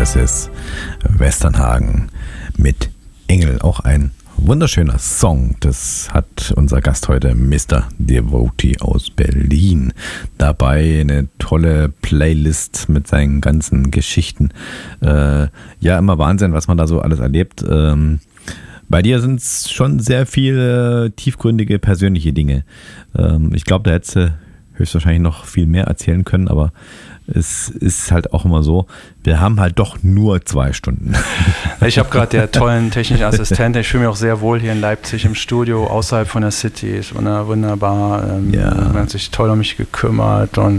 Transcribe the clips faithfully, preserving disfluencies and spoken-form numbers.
Das ist Westernhagen mit Engel, auch ein wunderschöner Song. Das hat unser Gast heute, Mister Devotee aus Berlin, dabei. Eine tolle Playlist mit seinen ganzen Geschichten. Äh, ja, immer Wahnsinn, was man da so alles erlebt. Ähm, bei dir sind es schon sehr viele tiefgründige persönliche Dinge. Ähm, ich glaube, da hättest du höchstwahrscheinlich noch viel mehr erzählen können, aber es ist halt auch immer so, wir haben halt doch nur zwei Stunden. Ich habe gerade der tollen technischen Assistentin, ich fühle mich auch sehr wohl hier in Leipzig im Studio, außerhalb von der City, ist wunderbar, ähm, ja. Man hat sich toll um mich gekümmert und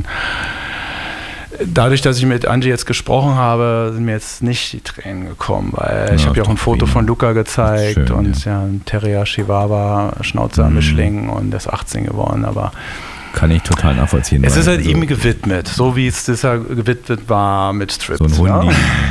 dadurch, dass ich mit Angie jetzt gesprochen habe, sind mir jetzt nicht die Tränen gekommen, weil ich ja, habe ja auch ein Foto von Luca gezeigt. Schön, und ja, ja ein Terrier Chihuahua, Schnauzer, mhm. Mischling, und der ist achtzehn geworden, aber kann ich total nachvollziehen. Es ist halt also ihm gewidmet, so wie es das ja gewidmet war mit Strips. So ein Hund.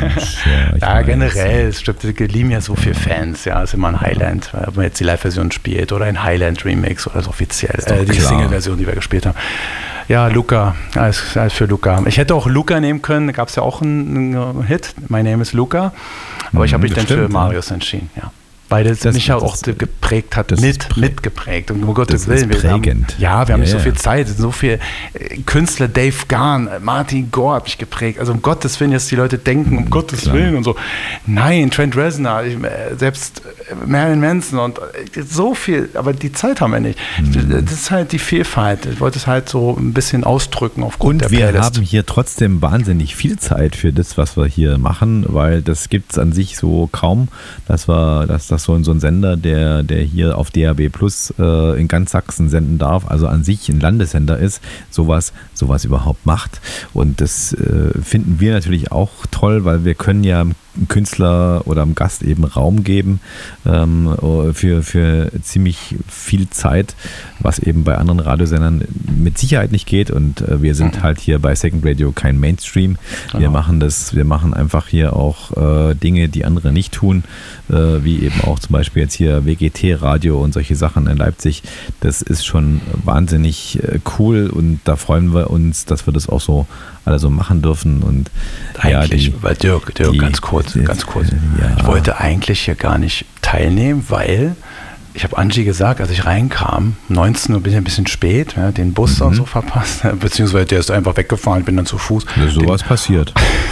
Ja, ja generell, Strips lieben ja so viele Fans, ja, ist immer ein Highland, ob man jetzt die Live-Version spielt oder ein Highland-Remix oder das offiziell, äh, die Single-Version, die wir gespielt haben. Ja, Luca, alles, alles für Luca. Ich hätte auch Luca nehmen können, da gab es ja auch einen, einen Hit, My Name is Luca, aber mhm, ich habe mich dann für Marius entschieden, ja. Weil das, das mich ja auch geprägt hat, mit, mitgeprägt. Und um Gottes Willen, wir haben, ja, wir haben ja, nicht so viel Zeit, so viel Künstler, Dave Gahan, Martin Gore hat mich geprägt. Also um Gottes Willen, jetzt die Leute denken, um Gottes Klar. Willen und so. Nein, Trent Reznor, ich, selbst Marilyn Manson und so viel, aber die Zeit haben wir nicht. Mhm. Das ist halt die Vielfalt. Ich wollte es halt so ein bisschen ausdrücken aufgrund und der wir Playlist. haben hier trotzdem wahnsinnig viel Zeit für das, was wir hier machen, weil das gibt es an sich so kaum, dass wir, dass das so ein, so ein Sender, der, der hier auf D A B Plus äh, in ganz Sachsen senden darf, also an sich ein Landessender ist, sowas, sowas überhaupt macht. Und das äh, finden wir natürlich auch toll, weil wir können ja einem Künstler oder einem Gast eben Raum geben ähm, für, für ziemlich viel Zeit, was eben bei anderen Radiosendern mit Sicherheit nicht geht. Und äh, wir sind mhm. halt hier bei Second Radio kein Mainstream. Genau. Wir machen das, wir machen einfach hier auch äh, Dinge, die andere nicht tun, äh, wie eben auch zum Beispiel jetzt hier W G T-Radio und solche Sachen in Leipzig. Das ist schon wahnsinnig äh, cool und da freuen wir uns, dass wir das auch so alle so machen dürfen. Und eigentlich, ja, die, weil Dirk, Dirk, die, ganz kurz, die, ganz kurz. Ja. Ich wollte eigentlich hier gar nicht teilnehmen, weil ich habe Angie gesagt, als ich reinkam, neunzehn Uhr bin ich ein bisschen spät, ja, den Bus mhm. und so verpasst, beziehungsweise der ist einfach weggefahren, ich bin dann zu Fuß. Ja, sowas passiert.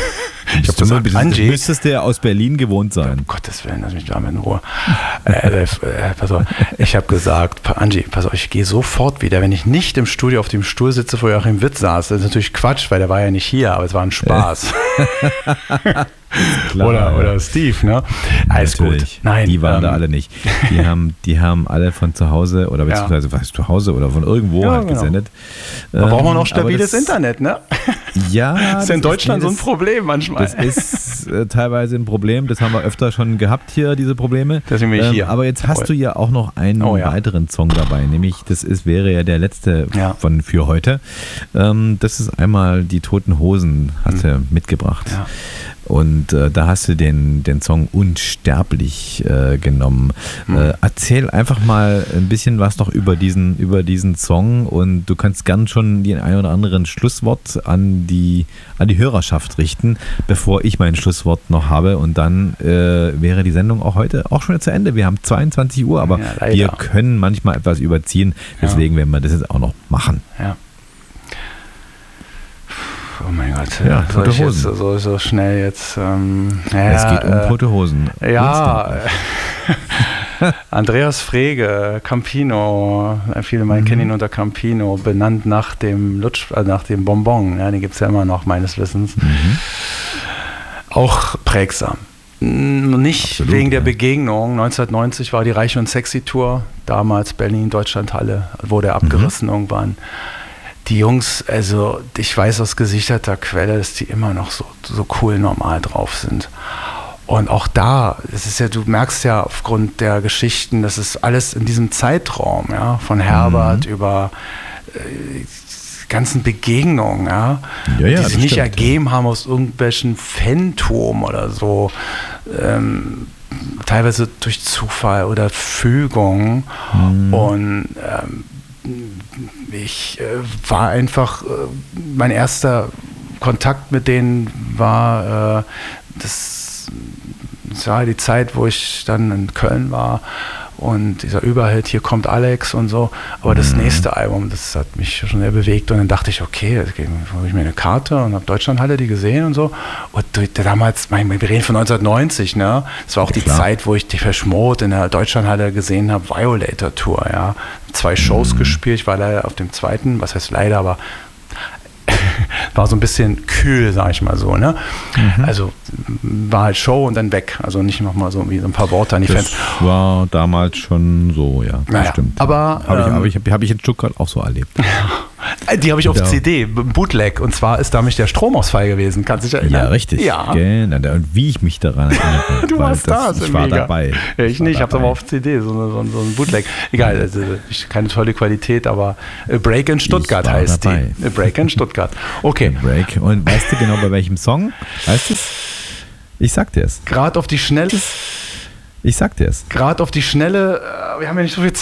Ich habe gesagt, bist, Angie, müsstest du ja aus Berlin gewohnt sein. Um Gottes Willen, lass mich da mal in Ruhe. äh, äh, pass auf, ich habe gesagt, Angie, pass auf, ich gehe sofort wieder, wenn ich nicht im Studio auf dem Stuhl sitze, wo Joachim Witt saß. Das ist natürlich Quatsch, weil der war ja nicht hier, aber es war ein Spaß. Klar, oder, oder Steve, ne? Alles Natürlich. Gut. Nein, die waren ähm, da alle nicht. Die haben, die haben alle von zu Hause oder beziehungsweise ja. was zu Hause oder von irgendwo ja, halt genau. gesendet. Da ähm, braucht man auch stabiles das, Internet, ne? Ja. Das ist in Deutschland ist, so ein Problem manchmal. Das ist äh, teilweise ein Problem. Das haben wir öfter schon gehabt hier, diese Probleme. Deswegen bin ich ähm, hier. Aber jetzt hast oh. du ja auch noch einen oh, ja. weiteren Song dabei, nämlich das ist, wäre ja der letzte ja. von für heute. Ähm, das ist einmal die Toten Hosen, hast du mhm. mitgebracht. Ja. Und äh, da hast du den, den Song Unsterblich äh, genommen. Mhm. Äh, erzähl einfach mal ein bisschen was noch über diesen, über diesen Song und du kannst gern schon den ein oder anderen Schlusswort an die, an die Hörerschaft richten, bevor ich mein Schlusswort noch habe und dann äh, wäre die Sendung auch heute auch schon zu Ende. Wir haben zweiundzwanzig Uhr, aber ja, wir können manchmal etwas überziehen, deswegen ja. werden wir das jetzt auch noch machen. Ja. Oh mein Gott, ja, soll ich jetzt so, so schnell jetzt... Ähm, ja, es geht um äh, Tote Hosen. Ja, Andreas Frege, Campino, viele meinen mhm. kennen ihn unter Campino, benannt nach dem Lutsch, äh, nach dem Bonbon, ja, den gibt es ja immer noch, meines Wissens. Mhm. Auch prägsam. Nicht Absolut, wegen der ja. Begegnung. neunzehnhundertneunzig war die Reich und Sexy Tour, damals Berlin, Deutschlandhalle, wurde abgerissen mhm. irgendwann. Die Jungs, also ich weiß aus gesicherter Quelle, dass die immer noch so, so cool normal drauf sind. Und auch da, es ist ja, du merkst ja aufgrund der Geschichten, das ist alles in diesem Zeitraum, ja, von Herbert mhm. über äh, ganzen Begegnungen, ja, ja, ja, die sich nicht stimmt, ergeben ja. haben aus irgendwelchen Phantom oder so, ähm, teilweise durch Zufall oder Fügung. Mhm. Und ähm, ich äh, war einfach, äh, mein erster Kontakt mit denen war, äh, das, das war die Zeit, wo ich dann in Köln war und dieser Überhit, hier kommt Alex und so. Aber das mhm. nächste Album, das hat mich schon sehr bewegt und dann dachte ich, okay, da habe ich mir eine Karte und habe Deutschlandhalle die gesehen und so. Und damals, wir reden von neunzehnhundertneunzig, ne? Das war auch ja, die klar. Zeit, wo ich die Verschmort in der Deutschlandhalle gesehen habe, Violator Tour, ja. Zwei Shows mhm. gespielt, ich war leider auf dem zweiten, was heißt leider, aber war so ein bisschen kühl, sag ich mal so, ne? Mhm. Also war halt Show und dann weg. Also nicht nochmal so wie so ein paar Worte an die das Fans. War damals schon so, ja. Naja, stimmt. Aber habe ich, ähm, hab ich, hab ich in Stuttgart auch so erlebt. Die habe ich auf ja. C D, Bootleg. Und zwar ist damit der Stromausfall gewesen. Kannst du dich erinnern? Ja, richtig. Ja. Genau. Und wie ich mich daran erinnere. Du warst da. Ich war mega. dabei. Ja, ich, ich nicht. Ich habe es dabei. aber auf C D, so, so, so ein Bootleg. Egal, also keine tolle Qualität, aber A Break in Stuttgart heißt dabei. die. A Break in Stuttgart. Okay. A Break. Und weißt du genau bei welchem Song? Weißt du es? Ich sag dir es. Gerade auf die Schnelle. Ich sag dir es. Gerade auf die Schnelle. Wir haben ja nicht so viel Zeit.